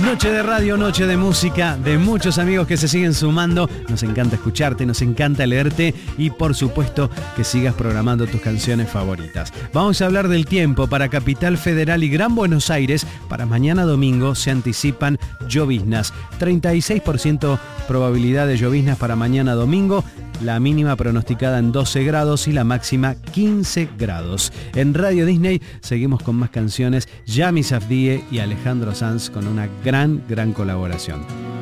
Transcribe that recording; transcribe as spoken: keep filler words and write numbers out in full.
Noche de radio, noche de música, de muchos amigos que se siguen sumando. Nos encanta escucharte, nos encanta leerte y por supuesto que sigas programando tus canciones favoritas. Vamos a hablar del tiempo para Capital Federal y Gran Buenos Aires. Para mañana domingo se anticipan lloviznas. treinta y seis por ciento probabilidad de lloviznas para mañana domingo. La mínima pronosticada en doce grados y la máxima quince grados. En Radio Disney seguimos con más canciones. Yami Safdie y Alejandro Sanz con una gran, gran colaboración.